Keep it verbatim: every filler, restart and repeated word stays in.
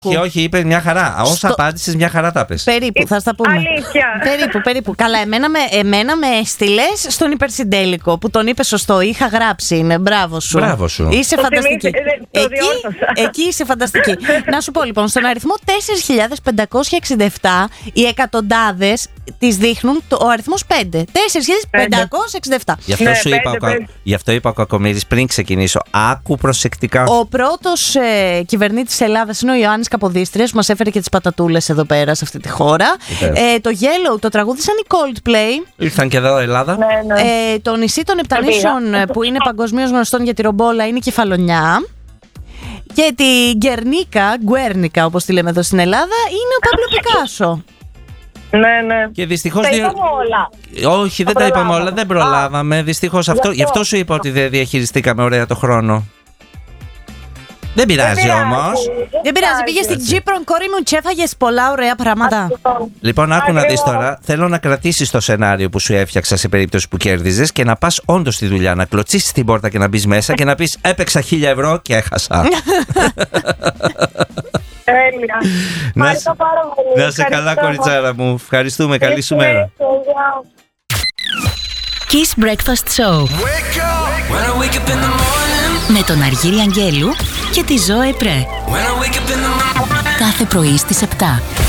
Και όχι, είπε μια χαρά. Όσα στο... απάντησες, μια χαρά τα πες. Περίπου, θα στα πούμε. Αλήθεια. Περίπου, περίπου. Καλά, εμένα με, εμένα με έστειλες στον υπερσυντέλικο που τον είπε σωστό. Είχα γράψει, είναι. Μπράβο σου. Μπράβο σου. Είσαι το φανταστική. Θυμίσαι, το εκεί, εκεί είσαι φανταστική. Να σου πω λοιπόν, στον αριθμό τέσσερις χιλιάδες πεντακόσια εξήντα επτά οι εκατοντάδες τις δείχνουν το, ο αριθμός πέντε. τέσσερις χιλιάδες πεντακόσια εξήντα επτά. Γι' αυτό, Ναι, σου πέντε, είπα, πέντε. γι' αυτό είπα ο Κακομοίρης πριν ξεκινήσω. Άκου προσεκτικά. Ο πρώτος ε, κυβερνήτης της Ελλάδας είναι ο Ιωάννης Καποδίστριας, που μας έφερε και τις πατατούλες εδώ πέρα σε αυτή τη χώρα. Ε, το Yellow το τραγούδισαν οι Coldplay. Ήρθαν και εδώ Ελλάδα. Ναι, ναι. Ε, το νησί των Επτανήσων, ε, που είναι παγκοσμίως γνωστόν για τη ρομπόλα, είναι η Κεφαλονιά. Και τη Γκερνίκα, Γκουέρνικα όπως τη λέμε εδώ στην Ελλάδα, είναι ο Παμπλο Πικάσο. Ναι, ναι. Και δυστυχώς. Τα δι... είπαμε όλα. Όχι, δεν τα είπαμε όλα, δεν προλάβαμε. Δυστυχώς αυτό. Γι' αυτό σου είπα ότι δεν διαχειριστήκαμε ωραία το χρόνο. Δεν πειράζει όμως. Δεν πειράζει, πήγε στην Κύπρο, κόρη μου, και έφαγες πολλά ωραία πράγματα. Λοιπόν, άκου να δεις Ακριβώς. τώρα. Θέλω να κρατήσεις το σενάριο που σου έφτιαξα σε περίπτωση που κέρδιζες και να πας όντως στη δουλειά, να κλωτσίσεις την πόρτα και να μπεις μέσα και να πεις έπαιξα χίλια ευρώ και έχασα. Τέλεια. Να Ευχαριστώ σε- πάρα πολύ. Να σε καλά, Ευχαριστώ. κοριτσάρα μου. Ευχαριστούμε. Καλή σου μέρα. Kiss Breakfast Show. Wake up. When I wake up in the morning. Με τον Αργύρη Αγγέλου και τη Ζωέ Πρέ. When I wake up in the morning. Κάθε πρωί στις επτά.